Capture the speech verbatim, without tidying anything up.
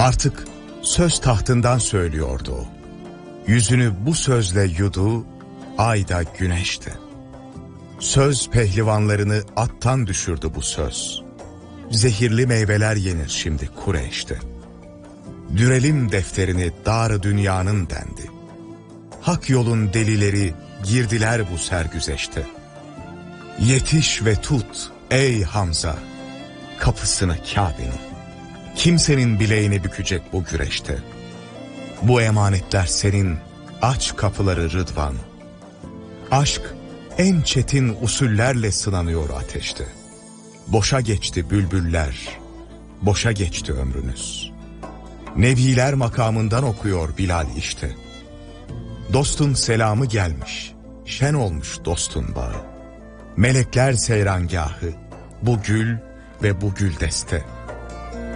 Artık söz tahtından söylüyordu o. Yüzünü bu sözle yudu, ay da güneşti. Söz pehlivanlarını attan düşürdü bu söz. Zehirli meyveler yenir şimdi Kureyş'te. Dürelim defterini dar dünyanın dendi. Hak yolun delileri girdiler bu sergüzeşte. Yetiş ve tut ey Hamza, kapısını Kabe'nin. Kimsenin bileğini bükecek bu güreşte. Bu emanetler senin, aç kapıları Rıdvan. Aşk en çetin usullerle sınanıyor ateşte. Boşa geçti bülbüller, boşa geçti ömrünüz. Nebiler makamından okuyor Bilal işte. Dostun selamı gelmiş, şen olmuş dostun bağı. Melekler seyrangahı, bu gül ve bu güldeste.